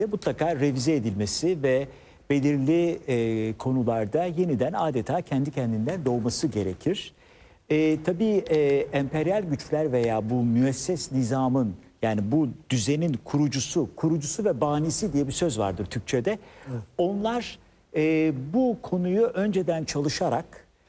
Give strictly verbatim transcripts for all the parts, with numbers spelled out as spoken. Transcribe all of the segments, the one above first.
mutlaka revize edilmesi ve belirli e, konularda yeniden adeta kendi kendinden doğması gerekir. E, tabii e, emperyal güçler veya bu müesses nizamın, yani bu düzenin kurucusu, kurucusu ve banisi diye bir söz vardır Türkçe'de. Evet. Onlar e, bu konuyu önceden çalışarak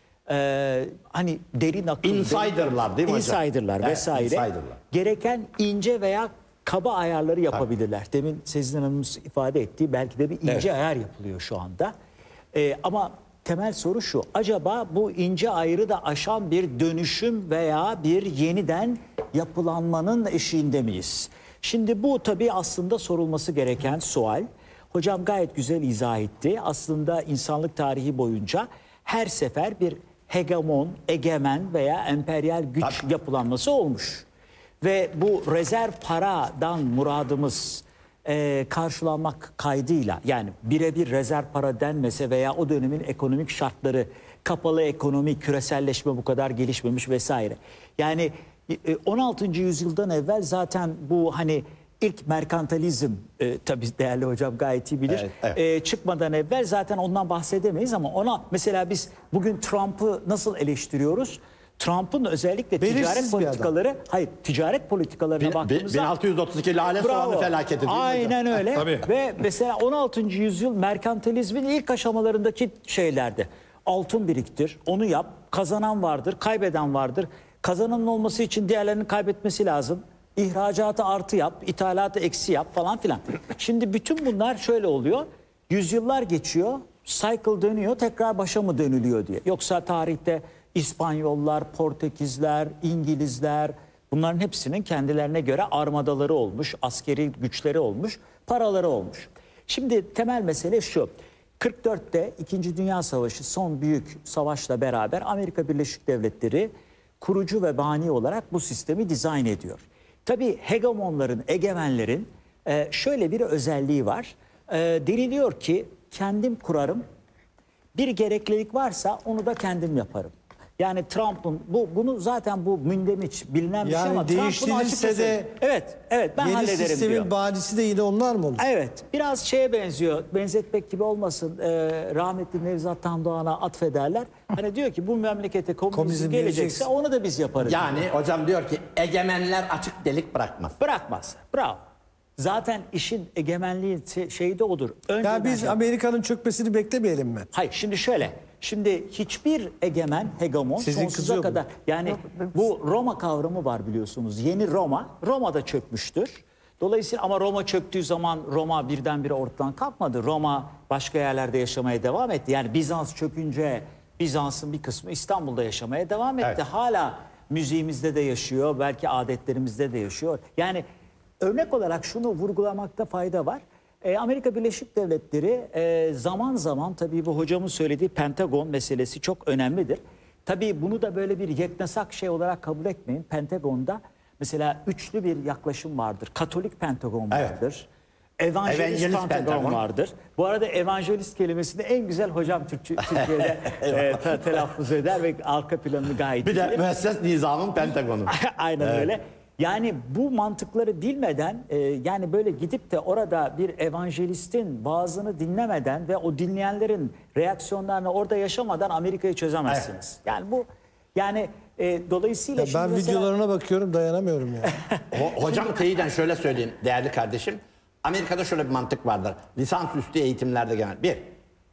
e, hani derin akıl, insiderlar değil mi hocam? Insiderlar Evet, vesaire. insiderlar. Gereken ince veya kaba ayarları yapabilirler. Tabii. Demin Sezin Hanım'ın ifade ettiği belki de bir ince evet. ayar yapılıyor şu anda. Ee, ama temel soru şu: acaba bu ince ayrı da aşan bir dönüşüm veya bir yeniden yapılanmanın eşiğinde miyiz? Şimdi bu tabii aslında sorulması gereken sual. Hocam gayet güzel izah etti. Aslında insanlık tarihi boyunca her sefer bir hegemon, egemen veya emperyal güç tabii. yapılanması olmuş. Ve bu rezerv paradan muradımız e, karşılanmak kaydıyla, yani birebir rezerv para denmese veya o dönemin ekonomik şartları, kapalı ekonomi, küreselleşme bu kadar gelişmemiş vesaire. Yani e, on altıncı yüzyıldan evvel zaten bu hani ilk merkantalizm, e, tabii değerli hocam gayet iyi bilir, evet, evet. E, çıkmadan evvel zaten ondan bahsedemeyiz ama ona mesela biz bugün Trump'ı nasıl eleştiriyoruz? Trump'ın özellikle Belirsiz ticaret politikaları, hayır ticaret politikalarına bin, baktığımızda... bin altı yüz otuz iki lale soğanlı felaketi değil mi? Aynen öyle. Ve mesela on altıncı yüzyıl merkantilizmin ilk aşamalarındaki şeylerdi. Altın biriktir, onu yap, kazanan vardır, kaybeden vardır. Kazananın olması için diğerlerinin kaybetmesi lazım. İhracatı artı yap, ithalatı eksi yap falan filan. Şimdi bütün bunlar şöyle oluyor. Yüzyıllar geçiyor, cycle dönüyor, tekrar başa mı dönülüyor diye. Yoksa tarihte İspanyollar, Portekizler, İngilizler, bunların hepsinin kendilerine göre armadaları olmuş, askeri güçleri olmuş, paraları olmuş. Şimdi temel mesele şu: kırk dörtte İkinci Dünya Savaşı, son büyük savaşla beraber Amerika Birleşik Devletleri kurucu ve bani olarak bu sistemi dizayn ediyor. Tabii hegemonların, egemenlerin şöyle bir özelliği var. Deniliyor ki kendim kurarım, bir gereklilik varsa onu da kendim yaparım. Yani Trump'ın bu bunu zaten bu mündemiç bilinen bir yani şey ama Trump'ın değiştirirse de evet evet ben yeni hallederim sistemin diyor. badisi de yine onlar mı olur? Evet, biraz şeye benziyor, benzetmek gibi olmasın, ee, rahmetli Nevzat Tandoğan'a atfederler. Hani diyor ki bu memlekete komünizm, komünizm gelecekse geleceksin. Onu da biz yaparız. Yani diyor. Hocam diyor ki egemenler açık delik bırakmaz. Bırakmaz. Bravo. Zaten işin egemenliği şeyi de odur. Önceden ya biz Amerika'nın çökmesini beklemeyelim mi? Hayır, şimdi şöyle. Şimdi hiçbir egemen, hegemon sizin sonsuza kadar... Yani bu Roma kavramı var biliyorsunuz. Yeni Roma, Roma'da çökmüştür. Dolayısıyla ama Roma çöktüğü zaman Roma birdenbire ortadan kalkmadı. Roma başka yerlerde yaşamaya devam etti. Yani Bizans çökünce Bizans'ın bir kısmı İstanbul'da yaşamaya devam etti. Evet. Hala müziğimizde de yaşıyor, belki adetlerimizde de yaşıyor. Yani örnek olarak şunu vurgulamakta fayda var. E, Amerika Birleşik Devletleri e, zaman zaman, tabii bu hocamın söylediği Pentagon meselesi çok önemlidir. Tabii bunu da böyle bir yeknesak şey olarak kabul etmeyin. Pentagon'da mesela üçlü bir yaklaşım vardır. Katolik Pentagon vardır. Evet. Evangelist, Evangelist Pentagon, Pentagon vardır. Bu arada evangelist kelimesini en güzel hocam Türkçe, Türkiye'de e, te, telaffuz eder ve arka planını gayet bir de müesses nizamın Pentagonu. Aynen evet. öyle. Yani bu mantıkları bilmeden, e, yani böyle gidip de orada bir evangelistin vaazını dinlemeden ve o dinleyenlerin reaksiyonlarını orada yaşamadan Amerika'yı çözemezsiniz. Evet. Yani bu yani e, dolayısıyla... Ya ben mesela... videolarına bakıyorum, dayanamıyorum ya. Ho hocam teyiden şöyle söyleyeyim değerli kardeşim. Amerika'da şöyle bir mantık vardır. Lisansüstü eğitimlerde genel. Bir,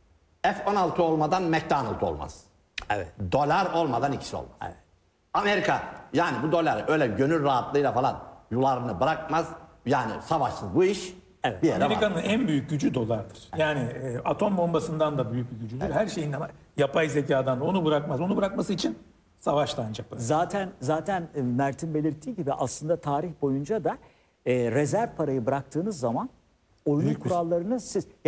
F on altı olmadan McDonald's olmaz. Evet. Dolar olmadan ikisi olmaz. Evet. Amerika yani bu dolar öyle gönül rahatlığıyla falan yularını bırakmaz. Yani savaşsız bu iş. Evet. Amerika'nın en büyük gücü dolardır. Yani e, atom bombasından da büyük bir gücüdür. Evet. Her şeyin yapay zekadan da onu bırakmaz. Onu bırakması için savaşla ancak. Zaten zaten Mert'in belirttiği gibi aslında tarih boyunca da e, rezerv parayı bıraktığınız zaman oyunun büyük kurallarını siz yani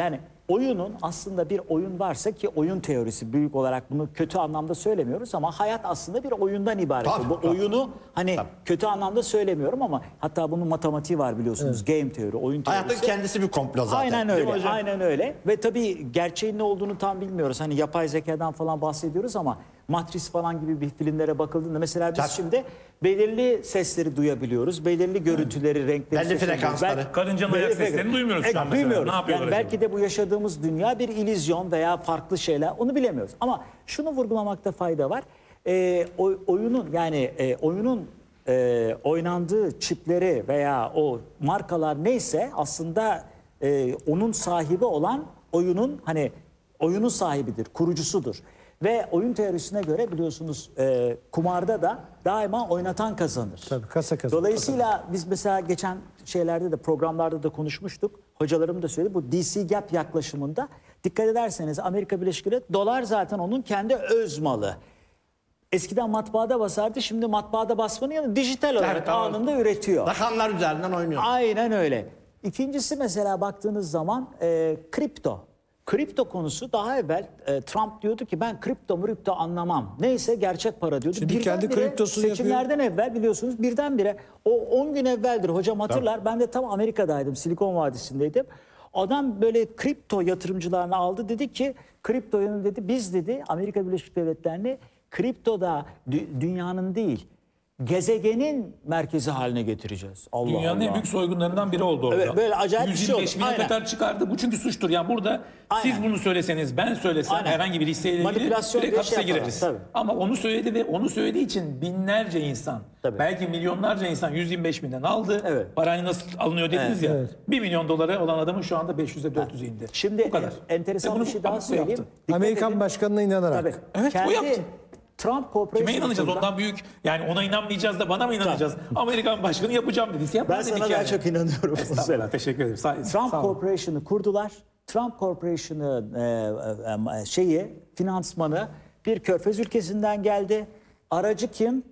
oyunun aslında bir oyun varsa ki oyun teorisi büyük olarak bunu kötü anlamda söylemiyoruz ama hayat aslında bir oyundan ibaret. Tabii, Bu tabii. oyunu hani Tabii. kötü anlamda söylemiyorum ama hatta bunun matematiği var biliyorsunuz. Game teori, oyun teorisi. Hayatın kendisi bir komplo zaten. Aynen Değil mi öyle. hocam? Aynen öyle. Ve tabii gerçeğin ne olduğunu tam bilmiyoruz. Hani yapay zekadan falan bahsediyoruz ama Matris falan gibi bir filmlere bakıldığında mesela biz Tabii. şimdi belirli sesleri duyabiliyoruz. Belirli görüntüleri, renkleri Belli seçebiliyoruz. frekansları. Belki- Karıncanın belli ayak frekans- seslerini duymuyoruz şu an mesela. Duymuyoruz. Ne yapıyorlar yani acaba? belki de bu yaşadığımız dünya bir illüzyon veya farklı şeyler onu bilemiyoruz. Ama şunu vurgulamakta fayda var. Ee, oy- oyunun yani e, oyunun e, oynandığı çipleri veya o markalar neyse aslında e, onun sahibi olan oyunun hani oyunun sahibidir, kurucusudur. Ve oyun teorisine göre biliyorsunuz e, kumarda da daima oynatan kazanır. Tabii, kasa kazanır. Dolayısıyla biz mesela geçen şeylerde de programlarda da konuşmuştuk. Hocalarım da söyledi. Bu D C Gap yaklaşımında dikkat ederseniz Amerika Birleşik Devletleri dolar zaten onun kendi öz malı. Eskiden matbaada basardı, şimdi matbaada basmanın yanında dijital olarak Evet, tamam. anında üretiyor. Rakamlar üzerinden oynuyor. Aynen öyle. İkincisi mesela baktığınız zaman e, kripto. Kripto konusu daha evvel e, Trump diyordu ki ben kripto mripto anlamam. Neyse gerçek para diyordu. Şimdi kendi Birdenbire kriptosunu seçimlerden evvel biliyorsunuz birdenbire o on gün evveldir hocam hatırlar. Ben de tam Amerika'daydım, Silikon Vadisi'ndeydim. Adam böyle kripto yatırımcılarını aldı, dedi ki kriptoyu dedi biz dedi Amerika Birleşik Devletleri'ni kriptoda dü- dünyanın değil gezegenin merkezi haline getireceğiz. Allah Dünyanın Allah. en büyük soygunlarından biri oldu orada. Evet, böyle acayip bir şey yüz yirmi beş oldu. bine Aynen. kadar çıkardı. Bu çünkü suçtur. Yani burada Aynen. siz bunu söyleseniz, ben söylesem Aynen. herhangi bir listeyle ilgili Manipülasyon direkt diye hapse şey yaparlar, gireriz. tabii. Ama onu söyledi ve onu söylediği için binlerce insan, Tabii. belki milyonlarca insan yüz yirmi beş binden aldı. Evet. Parayı nasıl alınıyor dediniz ya. Evet. bir milyon dolara olan adamın şu anda beş yüze dört yüze indi. Şimdi Bu kadar. en- enteresan Ve bunu bir şey daha yaptı. söyleyeyim. Dikkat Amerikan edin. başkanına inanarak. Tabii. Evet, o Kendi yaptı. Trump Corporation. Kime inanacağız? kurdu. Ondan büyük. Yani ona inanmayacağız da bana mı inanacağız? Amerikan başkanı yapacağım dediyse yapar Ben dedik sana yani. daha çok inanıyorum. Estağfurullah, teşekkür ederim. Sağ, Trump sağ olun. Corporation'ı kurdular. Trump Corporation'ı e, e, şeyi finansmanı bir körfez ülkesinden geldi. Aracı kim?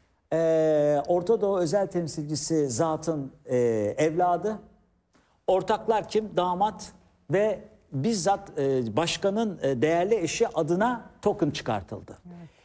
E, Orta Doğu özel temsilcisi zatın e, evladı. Ortaklar kim? Damat ve bizzat e, başkanın e, değerli eşi adına token çıkartıldı.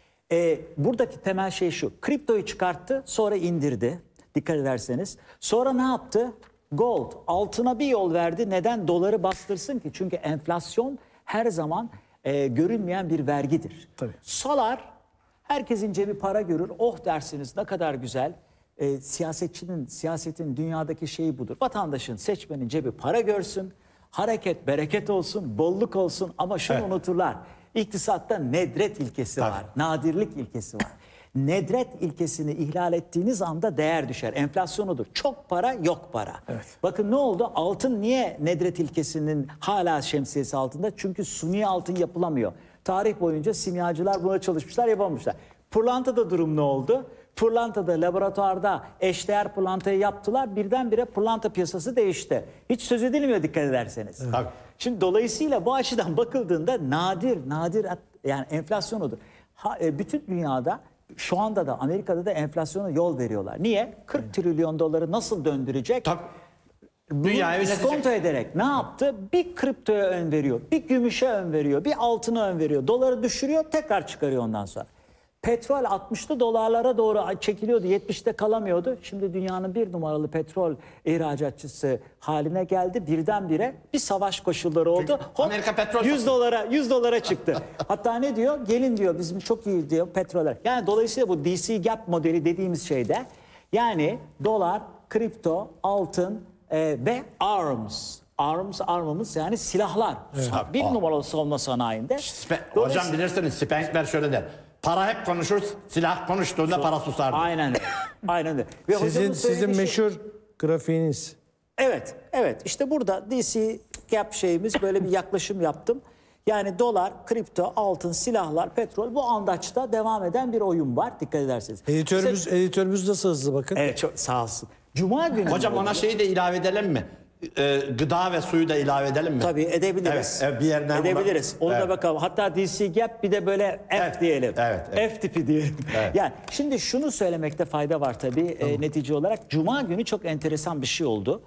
E, buradaki temel şey şu. Kriptoyu çıkarttı, sonra indirdi. Dikkat ederseniz. Sonra ne yaptı? Gold, altına bir yol verdi. Neden? Doları bastırsın ki. Çünkü enflasyon her zaman e, görünmeyen bir vergidir. Tabii. Solar, herkesin cebi para görür. Oh dersiniz ne kadar güzel. E, siyasetçinin, siyasetin dünyadaki şeyi budur. Vatandaşın, seçmenin cebi para görsün. Hareket, bereket olsun, bolluk olsun. Ama şunu Evet. unuturlar. İktisatta nedret ilkesi var. Nadirlik ilkesi var. Nedret ilkesini ihlal ettiğiniz anda değer düşer. Enflasyon odur. Çok para, yok para. Evet. Bakın ne oldu? Altın niye nedret ilkesinin hala şemsiyesi altında? Çünkü suni altın yapılamıyor. Tarih boyunca simyacılar buna çalışmışlar, yapamamışlar. Pırlantada durum ne oldu? Pırlantada laboratuvarda eşdeğer pırlantayı yaptılar. Birdenbire pırlanta piyasası değişti. Hiç söz edilmiyor dikkat ederseniz. Tabii. Şimdi dolayısıyla bu açıdan bakıldığında nadir, nadir yani enflasyon odur. Ha, e, bütün dünyada şu anda da Amerika'da da enflasyona yol veriyorlar. Niye? kırk trilyon doları nasıl döndürecek? Tabii. Bunu Dünyayı diskonto yönetecek. ederek ne yaptı? Bir kriptoya ön veriyor, bir gümüşe ön veriyor, bir altına ön veriyor. Doları düşürüyor, tekrar çıkarıyor ondan sonra. Petrol altmışlı dolarlara doğru çekiliyordu, yetmişte kalamıyordu. Şimdi dünyanın bir numaralı petrol ihracatçısı haline geldi. Birdenbire bir savaş koşulları oldu. Hop, Amerika petrol yüz dolara yüz dolara çıktı. Hatta ne diyor? Gelin diyor bizim çok iyi diyor petroller. Yani dolayısıyla bu D C Gap modeli dediğimiz şeyde yani dolar, kripto, altın e, ve arms. Arms, armamız yani silahlar. Bir Aa. numaralı savunma sanayinde. Spe- Dolayısıyla- Hocam bilirsiniz Spengler şöyle der. Para hep konuşur, silah konuştuğunda para susar. Aynen öyle. Aynen öyle. Ve Sizin hocamın sizin söylediği şey- meşhur grafiğiniz. Evet, evet. İşte burada D C Gap şeyimiz böyle bir yaklaşım yaptım. Yani dolar, kripto, altın, silahlar, petrol bu andaçta devam eden bir oyun var. Dikkat ederseniz. Editörümüz editörümüz nasıl hızlı bakın. Evet, çok sağ olsun. Cuma günü. Hocam ona şeyi de ilave edelim mi? Ee, gıda ve suyu da ilave edelim mi? Tabii edebiliriz. Evet, evet, bir yerden ona- edebiliriz. Onu Evet. da bakalım. Hatta D C Gap bir de böyle F Evet, diyelim. evet, evet. F tipi diyelim. Evet. Yani şimdi şunu söylemekte fayda var tabii e, netice olarak. Cuma günü çok enteresan bir şey oldu.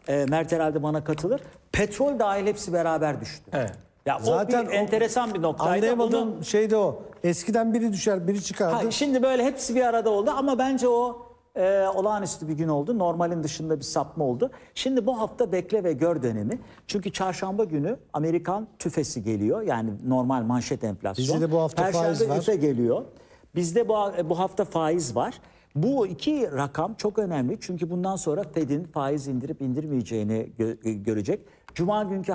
E, Mert herhalde bana katılır. Petrol dahil hepsi beraber düştü. Evet. Ya Zaten o o- bir enteresan bir noktaydı. Anlayamadığım Onu- şey de o. Eskiden biri düşer, biri çıkardı. Ha, şimdi böyle hepsi bir arada oldu ama bence o e, olağanüstü bir gün oldu. Normalin dışında bir sapma oldu. Şimdi bu hafta bekle ve gör dönemi. Çünkü çarşamba günü Amerikan tüfesi geliyor. Yani normal manşet enflasyon. Bizde de bu hafta Perşembe faiz var. üfe geliyor. Bizde bu, bu hafta faiz var. Bu iki rakam çok önemli. Çünkü bundan sonra Fed'in faiz indirip indirmeyeceğini gö- görecek. Cuma günkü